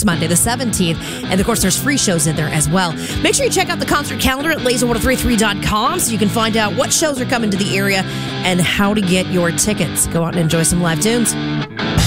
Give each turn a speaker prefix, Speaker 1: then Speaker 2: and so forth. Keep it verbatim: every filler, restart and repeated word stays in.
Speaker 1: Monday the seventeenth. And of course, there's free shows in there as well. Make sure you check out the concert calendar at laser one oh three three dot com so you can find out what shows are coming to the area and how to get your tickets. Go out and enjoy some live tunes.